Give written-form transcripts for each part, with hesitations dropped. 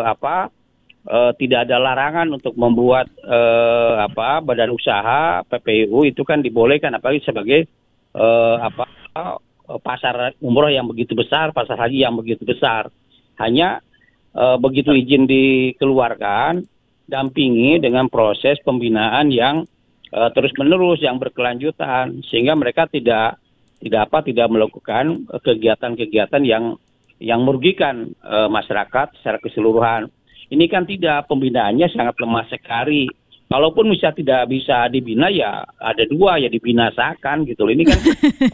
tidak ada larangan untuk membuat badan usaha PPU itu kan dibolehkan, apalagi sebagai pasar umroh yang begitu besar, pasar haji yang begitu besar. Hanya begitu izin dikeluarkan, dampingi dengan proses pembinaan yang terus-menerus, yang berkelanjutan, sehingga mereka tidak melakukan kegiatan-kegiatan yang merugikan masyarakat secara keseluruhan. Ini kan tidak, pembinaannya sangat lemah sekali. Kalaupun misalnya tidak bisa dibina, ya ada dua, ya dibinasakan gitu. Ini kan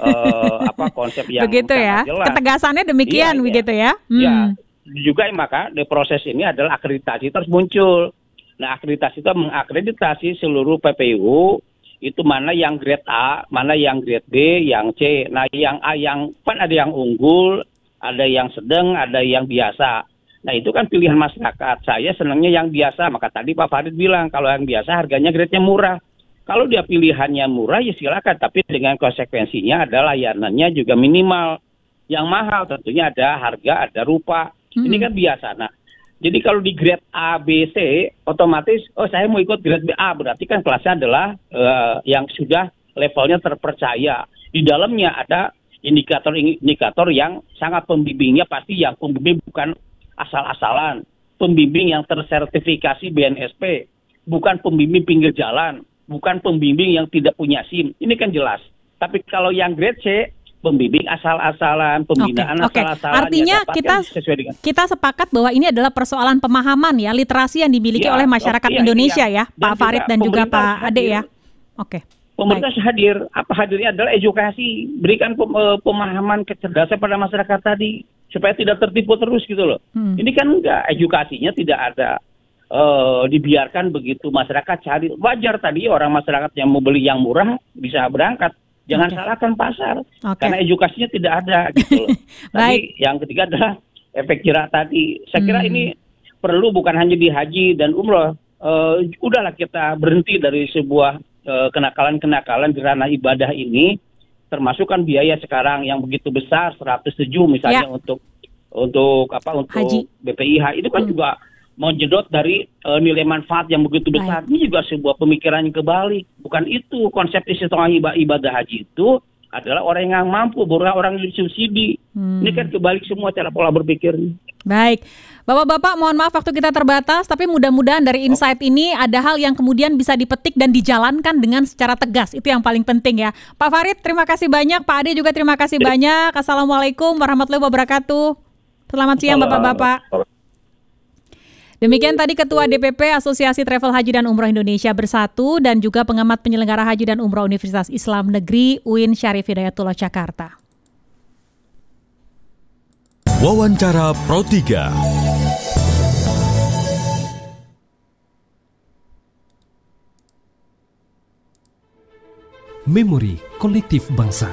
konsep yang begitu ya, jelas. Ketegasannya demikian, begitu ya. Ya, juga maka di proses ini adalah akreditasi terus muncul. Nah, akreditasi itu mengakreditasi seluruh PPU, itu mana yang grade A, mana yang grade B, yang C. Nah, yang A yang kan ada yang unggul, ada yang sedang, ada yang biasa. Nah, itu kan pilihan masyarakat. Saya senangnya yang biasa. Maka tadi Pak Farid bilang, kalau yang biasa harganya grade-nya murah. Kalau dia pilihannya murah, ya silakan. Tapi dengan konsekuensinya ada layanannya juga minimal. Yang mahal tentunya ada harga, ada rupa. Ini kan biasa. Nah, jadi kalau di grade A, B, C, otomatis, saya mau ikut grade B, A. Berarti kan kelasnya adalah yang sudah levelnya terpercaya. Di dalamnya ada indikator-indikator yang sangat pembimbingnya, pasti yang pembimbing bukan asal-asalan, pembimbing yang tersertifikasi BNSP, bukan pembimbing pinggir jalan, bukan pembimbing yang tidak punya SIM. Ini kan jelas. Tapi kalau yang grade C, pembimbing asal-asalan, pembinaan asal-asalan. Artinya kita sepakat bahwa ini adalah persoalan pemahaman ya, literasi yang dimiliki oleh masyarakat Indonesia ya, Pak Farid dan juga Pak Ade ya. Pemerintah hadir. Apa hadirnya adalah edukasi, berikan pemahaman, kecerdasan pada masyarakat tadi supaya tidak tertipu terus gitu loh. Ini kan enggak, edukasinya tidak ada. Dibiarkan begitu masyarakat cari. Wajar tadi orang masyarakat yang mau beli yang murah bisa berangkat. Jangan salahkan pasar, karena edukasinya tidak ada gitu loh. Tadi yang ketiga adalah efek jerak tadi. Saya kira ini perlu bukan hanya di haji dan umroh. Udahlah kita berhenti dari sebuah kenakalan-kenakalan di ranah ibadah ini, termasuk kan biaya sekarang yang begitu besar 107 misalnya untuk haji. BPIH itu kan juga menjedot dari nilai manfaat yang begitu besar. Ini juga sebuah pemikiran yang kebalik. Bukan itu konsep istiqomah ibadah haji itu adalah orang yang mampu, bukan orang yang disubsidi. Ini kan kebalik semua cara pola berpikirnya. Baik, Bapak-Bapak mohon maaf waktu kita terbatas, tapi mudah-mudahan dari insight ini ada hal yang kemudian bisa dipetik dan dijalankan dengan secara tegas. Itu yang paling penting ya. Pak Farid, terima kasih banyak. Pak Ade juga terima kasih banyak. Assalamualaikum warahmatullahi wabarakatuh. Selamat siang Bapak-Bapak. Demikian tadi Ketua DPP Asosiasi Travel Haji dan Umroh Indonesia Bersatu dan juga pengamat penyelenggara haji dan umroh Universitas Islam Negeri UIN Syarif Hidayatullah Jakarta. Wawancara Pro 3. Memori kolektif bangsa.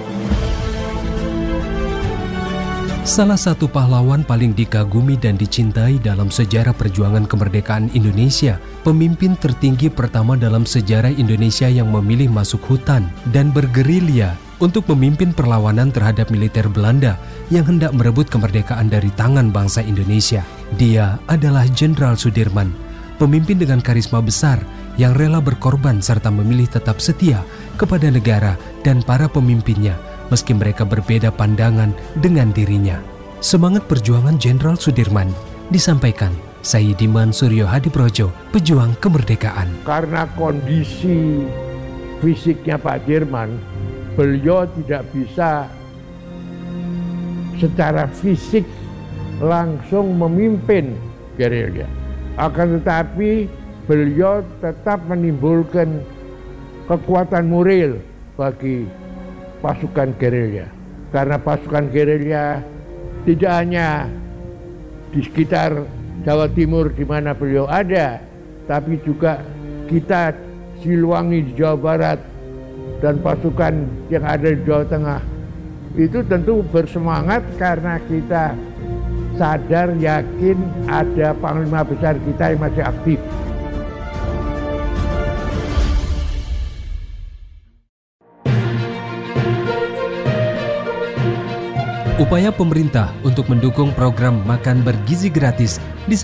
Salah satu pahlawan paling dikagumi dan dicintai dalam sejarah perjuangan kemerdekaan Indonesia, pemimpin tertinggi pertama dalam sejarah Indonesia yang memilih masuk hutan dan bergerilya untuk memimpin perlawanan terhadap militer Belanda yang hendak merebut kemerdekaan dari tangan bangsa Indonesia. Dia adalah Jenderal Sudirman, pemimpin dengan karisma besar yang rela berkorban serta memilih tetap setia kepada negara dan para pemimpinnya meski mereka berbeda pandangan dengan dirinya. Semangat perjuangan Jenderal Sudirman disampaikan Sayyidiman Suryo Hadiprojo, pejuang kemerdekaan. Karena kondisi fisiknya Pak Dirman, beliau tidak bisa secara fisik langsung memimpin gerilya. Akan tetapi beliau tetap menimbulkan kekuatan moral bagi pasukan gerilya. Karena pasukan gerilya tidak hanya di sekitar Jawa Timur di mana beliau ada, tapi juga kita Siliwangi di Jawa Barat dan pasukan yang ada di Jawa Tengah. Itu tentu bersemangat karena kita sadar, yakin ada panglima besar kita yang masih aktif. Upaya pemerintah untuk mendukung program makan bergizi gratis